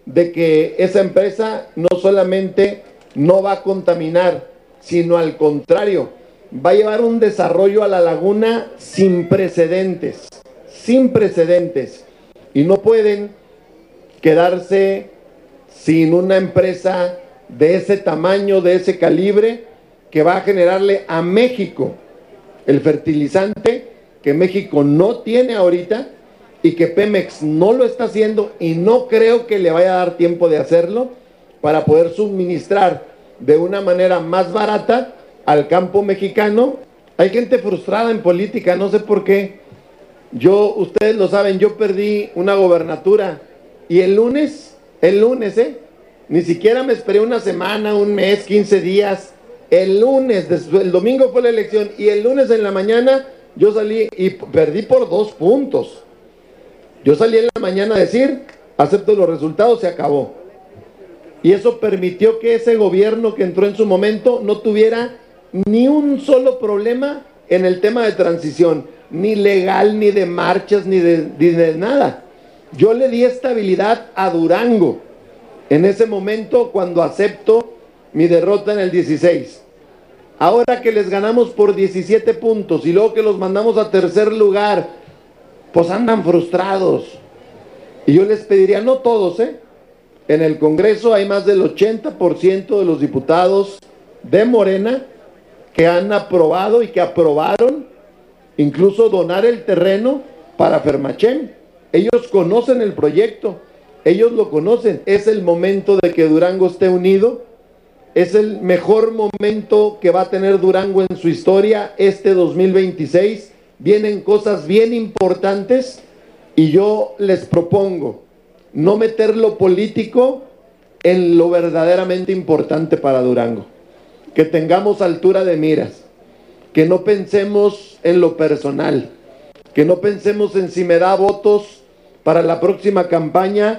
de que esa empresa no solamente no va a contaminar, sino al contrario, va a llevar un desarrollo a la laguna sin precedentes, y no pueden quedarse sin una empresa de ese tamaño, de ese calibre, que va a generarle a México el fertilizante que México no tiene ahorita y que Pemex no lo está haciendo y no creo que le vaya a dar tiempo de hacerlo para poder suministrar de una manera más barata al campo mexicano. Hay gente frustrada en política, no sé por qué. Ustedes lo saben, yo perdí una gobernatura y el lunes, ni siquiera me esperé una semana, un mes, 15 días. El lunes, el domingo fue la elección y el lunes en la mañana yo salí y perdí por 2 puntos. Yo salí en la mañana a decir, acepto los resultados, se acabó. Y eso permitió que ese gobierno que entró en su momento no tuviera ni un solo problema en el tema de transición, ni legal, ni de marchas, ni de nada. Yo le di estabilidad a Durango en ese momento cuando acepto mi derrota en el 16. Ahora que les ganamos por 17 puntos y luego que los mandamos a tercer lugar, pues andan frustrados. Y yo les pediría, no todos, en el Congreso hay más del 80% de los diputados de Morena que han aprobado y que aprobaron incluso donar el terreno para Fermachem. Ellos conocen el proyecto, ellos lo conocen. Es el momento de que Durango esté unido. Es el mejor momento que va a tener Durango en su historia este 2026. Vienen cosas bien importantes y yo les propongo no meter lo político en lo verdaderamente importante para Durango. Que tengamos altura de miras, que no pensemos en lo personal, que no pensemos en si me da votos para la próxima campaña.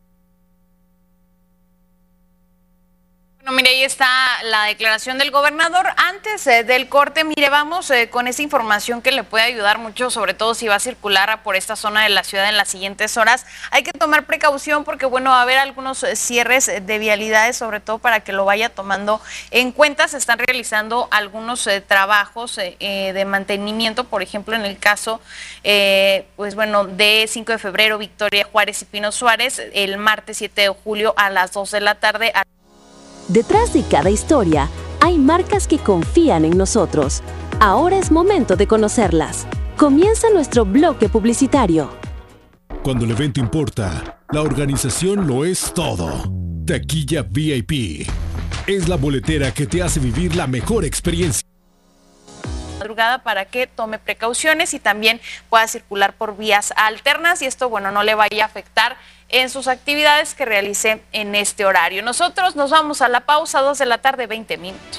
Bueno, mire, ahí está la declaración del gobernador. Antes del corte, mire, vamos con esa información que le puede ayudar mucho, sobre todo si va a circular por esta zona de la ciudad en las siguientes horas. Hay que tomar precaución porque, bueno, va a haber algunos cierres de vialidades, sobre todo para que lo vaya tomando en cuenta. Se están realizando algunos trabajos de mantenimiento, por ejemplo, en el caso, pues bueno, de 5 de febrero, Victoria Juárez y Pino Suárez, el martes 7 de julio a las 2 de la tarde. Detrás de cada historia, hay marcas que confían en nosotros. Ahora es momento de conocerlas. Comienza nuestro bloque publicitario. Cuando el evento importa, la organización lo es todo. Taquilla VIP es la boletera que te hace vivir la mejor experiencia. Madrugada para que tome precauciones y también pueda circular por vías alternas y esto, bueno, no le vaya a afectar en sus actividades que realice en este horario. Nosotros nos vamos a la pausa, 2 de la tarde, 20 minutos.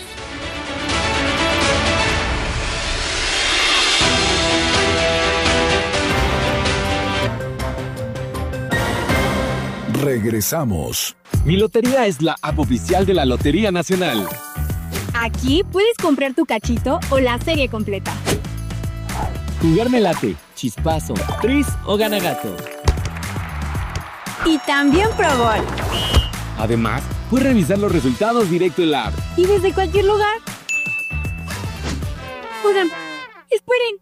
Regresamos. Mi Lotería es la app oficial de la Lotería Nacional. Aquí puedes comprar tu cachito o la serie completa. Jugar me late, chispazo, tris o gana gato. Y también Pro Gol. Además, puedes revisar los resultados directo en la app. Y desde cualquier lugar. Oigan, esperen.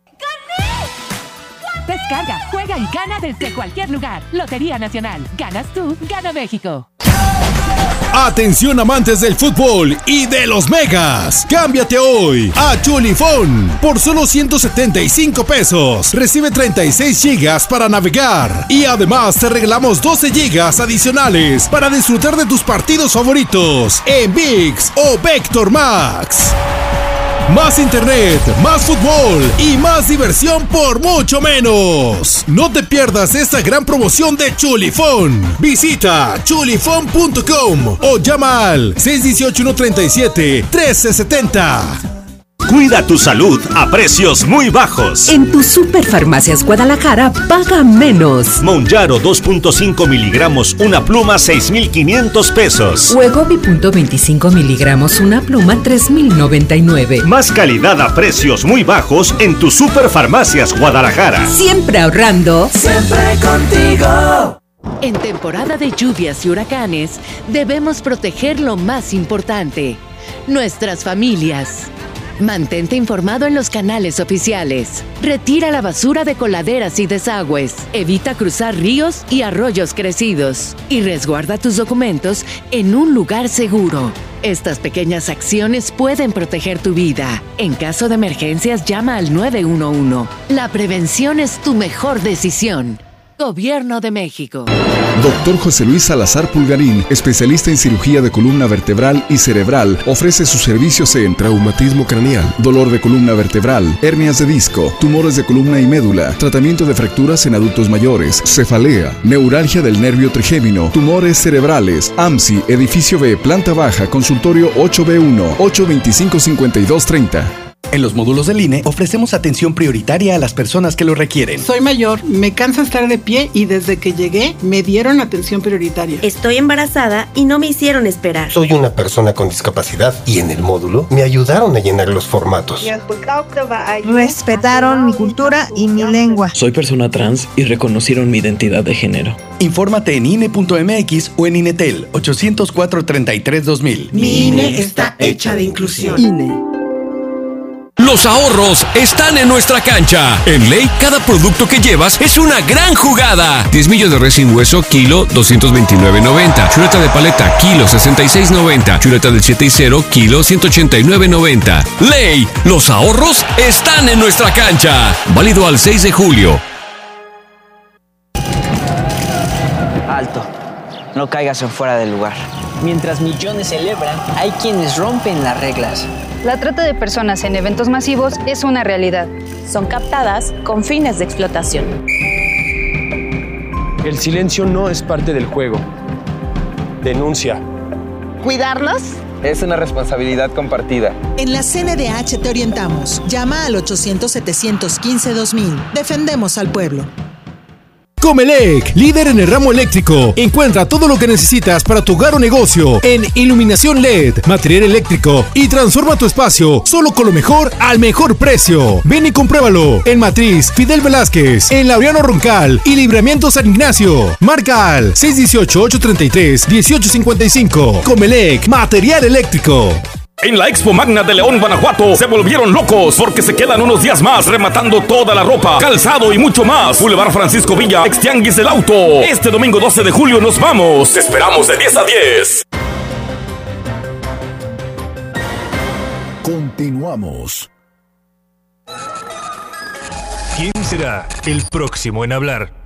¡Gané! Descarga, juega y gana desde cualquier lugar. Lotería Nacional. Ganas tú, gana México. Atención amantes del fútbol y de los megas. Cámbiate hoy a Chulifón. Por solo 175 pesos. Recibe 36 gigas para navegar. Y además te regalamos 12 gigas adicionales para disfrutar de tus partidos favoritos en ViX o Vector Max. Más internet, más fútbol y más diversión por mucho menos. No te pierdas esta gran promoción de Chulifón. Visita chulifón.com o llama al 618-137-1370. Cuida tu salud a precios muy bajos. En tu Superfarmacias Guadalajara, paga menos. Monjaro 2.5 miligramos, una pluma, 6,500 pesos. Wegovy .25 miligramos, una pluma, 3,099. Más calidad a precios muy bajos en tu Superfarmacias Guadalajara. Siempre ahorrando. Siempre contigo. En temporada de lluvias y huracanes, debemos proteger lo más importante, nuestras familias. Mantente informado en los canales oficiales. Retira la basura de coladeras y desagües. Evita cruzar ríos y arroyos crecidos. Y resguarda tus documentos en un lugar seguro. Estas pequeñas acciones pueden proteger tu vida. En caso de emergencias, llama al 911. La prevención es tu mejor decisión. Gobierno de México. Dr. José Luis Salazar Pulgarín, especialista en cirugía de columna vertebral y cerebral, ofrece sus servicios en traumatismo craneal, dolor de columna vertebral, hernias de disco, tumores de columna y médula, tratamiento de fracturas en adultos mayores, cefalea, neuralgia del nervio trigémino, tumores cerebrales, AMSI, edificio B, planta baja, consultorio 8B1, 825-5230. En los módulos del INE ofrecemos atención prioritaria a las personas que lo requieren. Soy mayor, me cansa estar de pie y desde que llegué me dieron atención prioritaria. Estoy embarazada y no me hicieron esperar. Soy una persona con discapacidad y en el módulo me ayudaron a llenar los formatos. Respetaron mi cultura y mi lengua. Soy persona trans y reconocieron mi identidad de género. Infórmate en INE.mx o en INETEL 804-33-2000. Mi INE está hecha de inclusión. INE. Los ahorros están en nuestra cancha. En Ley, cada producto que llevas es una gran jugada. 10 millos de res sin hueso, kilo, 229.90. Chuleta de paleta, kilo, 66.90. Chuleta del 7 y 0, kilo, 189.90. Ley, los ahorros están en nuestra cancha. Válido al 6 de julio. Alto. No caigas en fuera del lugar. Mientras millones celebran, hay quienes rompen las reglas. La trata de personas en eventos masivos es una realidad. Son captadas con fines de explotación. El silencio no es parte del juego. Denuncia. ¿Cuidarnos? Es una responsabilidad compartida. En la CNDH te orientamos. Llama al 800-715-2000. Defendemos al pueblo. Comelec, líder en el ramo eléctrico. Encuentra todo lo que necesitas para tu hogar o negocio en iluminación LED, material eléctrico y transforma tu espacio solo con lo mejor al mejor precio. Ven y compruébalo en Matriz Fidel Velázquez, en Laureano Roncal y Libramiento San Ignacio. Marca al 618-833-1855. Comelec, material eléctrico. En la Expo Magna de León, Guanajuato, se volvieron locos porque se quedan unos días más rematando toda la ropa, calzado y mucho más. Boulevard Francisco Villa, Extianguis del Auto. Este domingo 12 de julio nos vamos. Te esperamos de 10 a 10. Continuamos. ¿Quién será el próximo en hablar?